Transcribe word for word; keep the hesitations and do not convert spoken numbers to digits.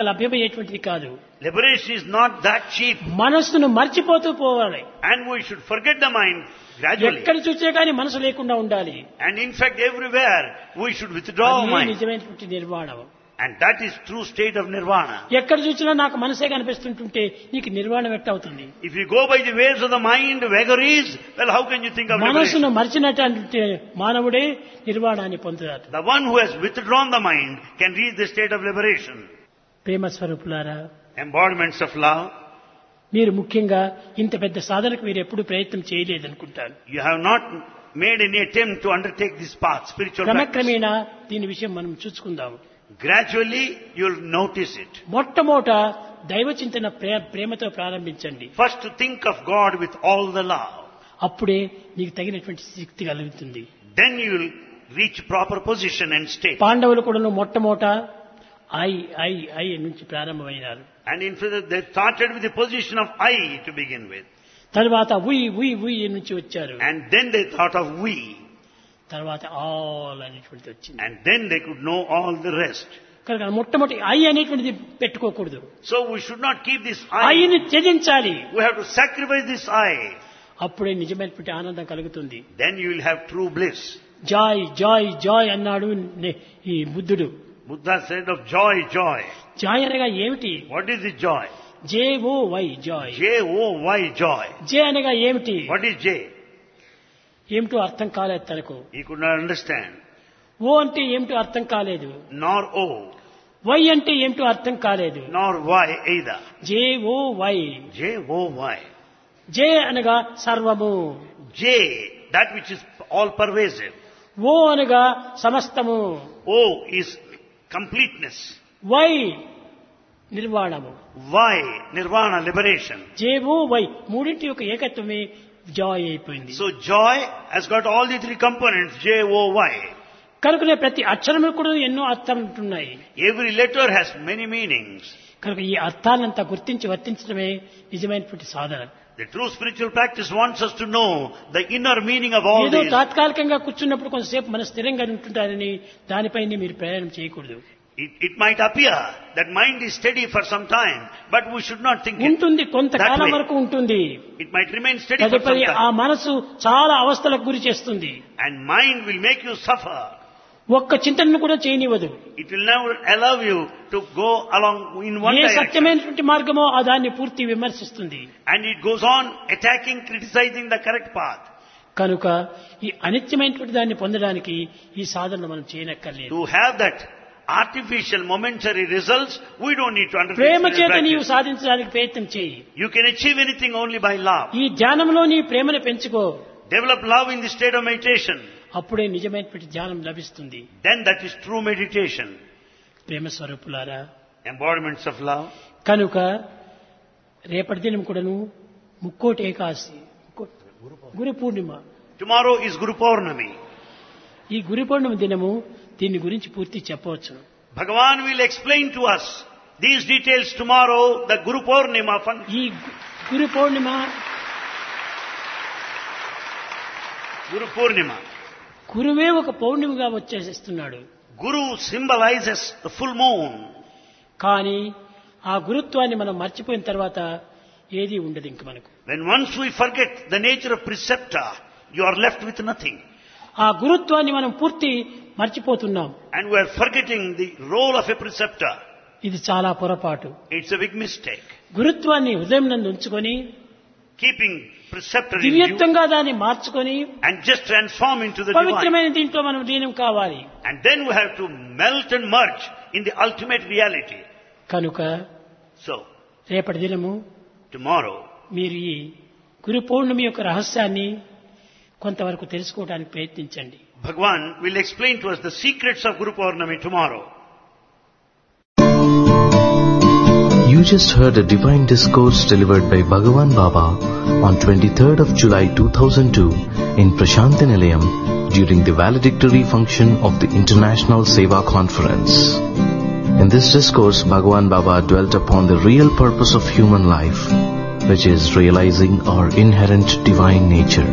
లభ్యమయ్యేటువంటిది కాదు. Liberation is not that cheap. మనస్సును మర్చిపోతూ పోవాలి. And we should forget the mind gradually. ఎక్కడ చూసే కానీ మనసు లేకుండా ఉండాలి. And in fact, everywhere we should withdraw అది mind. నిజమైనటువంటి నిర్వాణం. And that is true state of nirvana. ఎక్కడ చూసినా నాకు మనసే కనిపిస్తుంటుంటే నీకు నిర్వాణం ఎట్ట అవుతుంది? If you go by the waves of the mind, vagaries, well, how can you think of మనసును liberation? మర్చినటువంటి మానవుడే నిర్వాణాన్ని పొందుతాడు. The one who has withdrawn the mind can reach the state of liberation. ప్రేమ స్వరూపులారా, Embodiments of love. మీరు ముఖ్యంగా ఇంత పెద్ద సాధనకు మీరు ఎప్పుడు ప్రయత్నం చేయలేదనుకుంటాను. You have not made any attempt to undertake this path, spiritual practice. క్రమక్రమేణా దీని విషయం మనం చూసుకుందాం. Gradually, you'll notice it. మొట్టమొదట దైవ చింతన ప్రే- ప్రేమతో ప్రారంభించండి. First to think of God with all the love. అప్పుడే నీకు తగినటువంటి శక్తి కలుగుతుంది. Then you will reach proper position and state. పాండవులు కూడా మొట్టమొదట ఐ ఐ ఐ నుంచి ప్రారంభమైనారు. And in fact, they started with the position of I to begin with. తర్వాత ఉయ్ ఉయ్ ఉయ్ నుంచి వచ్చారు. And then they thought of we. తర్వాత ఆల్ అనేటువంటిది వచ్చింది. And then they could know all the rest. కనుక మొట్టమొదటి I అనేటువంటిది పెట్టుకోకూడదు. So we should not keep this I. ఐని త్యజించాలి. We have to sacrifice this I. అప్పుడే నిజమైనటువంటి ఆనందం కలుగుతుంది. Then you will have true bliss. Joy Joy Joy అన్నాడు నే- ఈ బుద్ధుడు. Buddha said of joy, joy. Joy అనగా ఏమిటి? What is the joy? J oh why Joy. J O Y, joy. జే అనగా ఏమిటి? What is J? ఏమిటో అర్థం కాలేదు తనకు. He could not understand. ఓ అంటే ఏమిటో అర్థం కాలేదు. Nor O. వై అంటే ఏమిటో అర్థం కాలేదు. Nor Y either. J oh why. J O Y. జే అనగా సర్వము. J, that which is all pervasive. ఓ అనగా సమస్తము. O is completeness. Why నిర్వాణము. Y, nirvana, liberation. J oh why మూడింటి యొక్క ఏకత్వమే జాయ్ అయిపోయింది. So joy has got all the three components, J O Y. కనుకనే ప్రతి అక్షరము కూడా ఎన్నో అర్థాలు ఉంటున్నాయి. Every letter has many meanings. కనుక ఈ అర్థాలంతా గుర్తించి వర్తించడమే నిజమైనటువంటి సాధన. The true spiritual practice wants us to know the inner meaning of all ఏదో these. తాత్కాలికంగా కూర్చున్నప్పుడు కొంతసేపు మన స్థిరంగా ఉంటుంటారని దానిపైనే మీరు ప్రయాణం చేయకూడదు. It, it might appear that mind is steady for some time, but we should not think it ఉంటుంది, that కొంతకాలం way. వరకు ఉంటుంది. It might remain steady for some తదుపరి ఆ time. మనసు చాలా అవస్థలకు గురి చేస్తుంది. And mind will make you suffer. ఒక్క చింతనను కూడా చేయనివ్వదు. It will never allow you to go along in one A direction. సత్యమైనటువంటి మార్గమో ఆ దాన్ని పూర్తి విమర్శిస్తుంది. And it goes on attacking, criticizing the correct path. కనుక ఈ అనిత్యమైనటువంటి దాన్ని పొందడానికి ఈ సాధన మనం చేయనక్కర్లేదు. To have that artificial momentary results, we don't need to undertake Prema spiritual చేత నీవు practice. సాధించడానికి ప్రయత్నం చేయి. You can achieve anything only by love. ఈ ధ్యానంలో నీ ప్రేమను పెంచుకో. Develop love in the state of meditation. అప్పుడే నిజమైనటువంటి ధ్యానం లభిస్తుంది. Then that is true meditation. ప్రేమ స్వరూపులారా, Embodiments of love. కనుక రేపటి దినం కూడాను ముక్కోటి ఏకాదశి, ముక్కోటి- Guru Purnima. Tomorrow is Guru Purnami. ఈ గురు పౌర్ణమి దినము దీని గురించి పూర్తి చెప్పవచ్చు. Bhagavan will explain to us these details tomorrow, the Guru Purnima function. ఈ గు- గురు పౌర్ణిమ Guru Purnima. గురువే ఒక పౌర్ణిమగా వచ్చేసేస్తున్నాడు. Guru symbolizes the full moon. కానీ ఆ గురుత్వాన్ని మనం మర్చిపోయిన తర్వాత ఏది ఉండదు ఇంక మనకు. When once we forget the nature of preceptor, you are left with nothing. ఆ గురుత్వాన్ని మనం పూర్తి మర్చిపోతున్నాం. And we are forgetting the role of a preceptor. ఇది చాలా పొరపాటు. It's a big mistake. గురుత్వాన్ని హృదయం నందు ఉంచుకొని Keeping preceptor in you దివ్యత్వంగా దాన్ని మార్చుకొని and just transform into the divine. పవిత్రమైన దీంట్లో మనం లీనం కావాలి. And then we have to melt and merge in the ultimate reality. కనుక So, రేపటి దినము tomorrow, మీరు ఈ గురు పౌర్ణమి యొక్క రహస్యాన్ని కొంతవరకు తెలుసుకోవడానికి ప్రయత్నించండి. Bhagwan will explain to us the secrets of Guru Purnami tomorrow. You just heard a divine discourse delivered by Bhagavan Baba on twenty-third of July two thousand two in Prashanti Nilayam during the valedictory function of the International Seva Conference. In this discourse, Bhagavan Baba dwelt upon the real purpose of human life, which is realizing our inherent divine nature.